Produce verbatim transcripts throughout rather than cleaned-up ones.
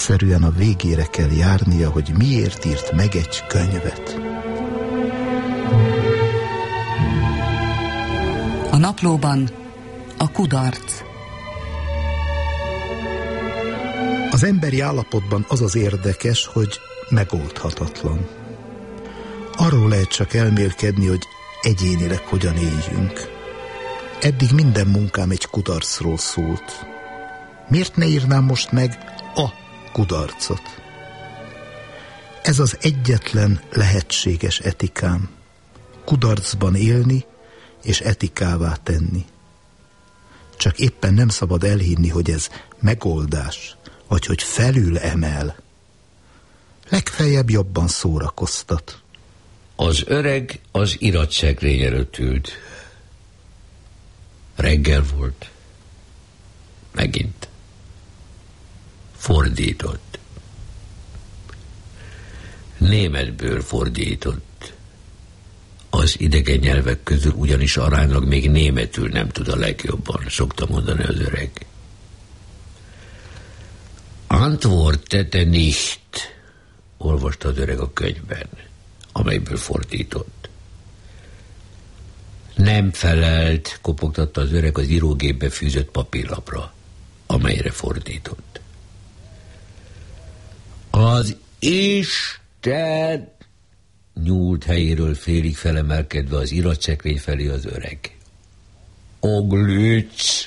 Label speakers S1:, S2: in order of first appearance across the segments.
S1: egyszerűen a végére kell járnia, hogy miért írt meg egy könyvet.
S2: A naplóban a kudarc.
S1: Az emberi állapotban az az érdekes, hogy megoldhatatlan. Arról lehet csak elmélkedni, hogy egyénileg hogyan éljünk. Eddig minden munkám egy kudarcról szólt. Miért ne írnám most meg a kudarcot? Ez az egyetlen lehetséges etikám. Kudarcban élni és etikává tenni. Csak éppen nem szabad elhinni, hogy ez megoldás, vagy hogy felül emel. Legfeljebb jobban szórakoztat.
S3: Az öreg az iratszekrény előtt ült. Reggel volt. Megint. Fordított. Németből fordított. Az idegen nyelvek közül ugyanis aránylag még németül nem tud a legjobban, szokta mondani az öreg. Antwortete nicht, olvasta az öreg a könyvben, amelyből fordított. Nem felelt, kopogtatta az öreg az írógépbe fűzött papírlapra, amelyre fordított. Az Isten, nyúlt helyéről félig felemelkedve az iratszekrény felé az öreg. Oglüc!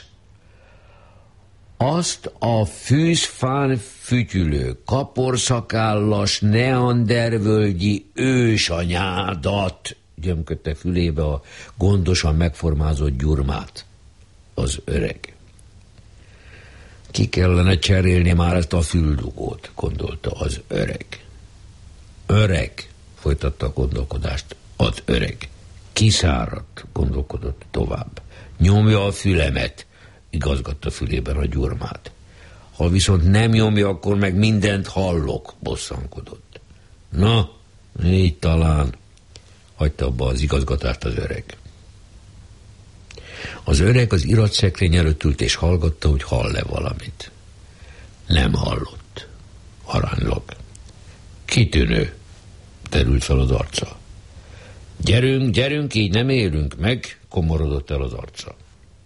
S3: Azt a fűzfán fütyülő, kaporszakállas neandervölgyi ősanyádat, gyömködte fülébe a gondosan megformázott gyurmát az öreg. Ki kellene cserélni már ezt a füldugót, gondolta az öreg. Öreg, folytatta a gondolkodást az öreg. Kiszáradt, gondolkodott tovább. Nyomja a fülemet, igazgatta fülében a gyurmát. Ha viszont nem nyomja, akkor meg mindent hallok, bosszankodott. Na, így talán, hagyta abba az igazgatást az öreg. Az öreg az iratszekrény előtt ült és hallgatta, hogy hall-e valamit. Nem hallott. Aránylag. Kitűnő, terült fel az arca. Gyerünk, gyerünk, így nem élünk meg, komorodott el az arca.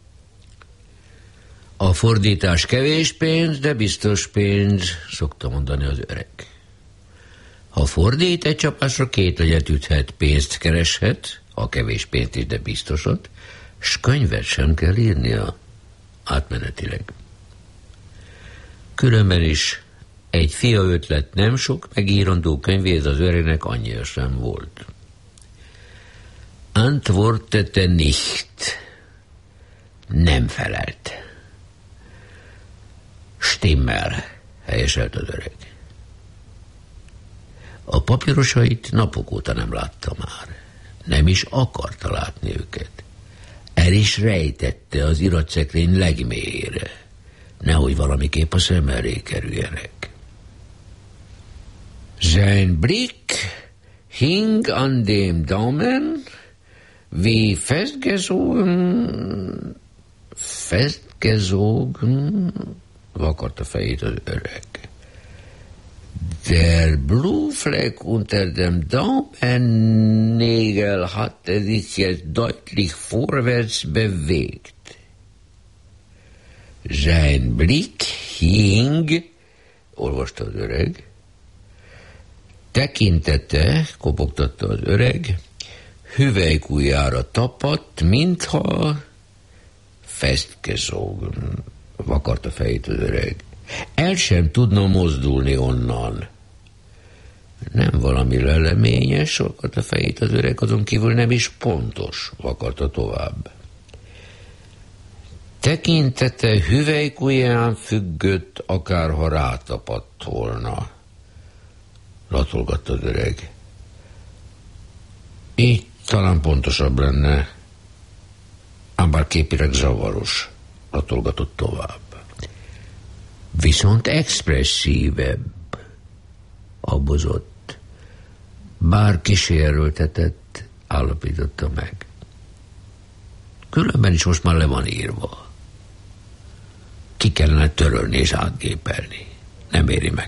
S3: A fordítás kevés pénz, de biztos pénz, szokta mondani az öreg. Ha fordít, egy csapásra két agyat üthet, pénzt kereshet, ha kevés pénzt is, de biztosat, s könyvet sem kell írnia, átmenetileg. Különben is egy fia ötlet nem sok, megírandó könyvéhez az öregnek annyira sem volt. Antwortete nicht. Nem felelt. Stimmel, helyeselt az öreg. A papírosait napok óta nem látta már. Nem is akarta látni őket. El is rejtette az iratszekrény legmélyére, nehogy valamiképp a szem elé kerüljenek. Sein Blick hing an dem Daumen, wie festgezogen, festgezogen, vakarta fejét az öreg. Der Blutfleck unter dem Daumennägel hatte sich jetzt deutlich vorwärts bewegt. Sein Blick hing, olvasta az öreg, tekintete, kopogtatta az öreg, hüvelykujjára tapadt, mintha festgezogen, vakarta fejét az öreg. El sem tudna mozdulni onnan. Nem valami leleményes, vakarta fejét az öreg, azon kívül nem is pontos, vakarta tovább. Tekintete hüvelykujján függött, akárha rátapadt volna. Latolgatta az öreg. Így talán pontosabb lenne, ám bár képileg zavaros, latolgatott tovább. Viszont expresszívebb, abozott, bár kísérültetett, állapította meg. Különben is most már le van írva. Ki kellene törölni és átgépelni. Nem éri meg.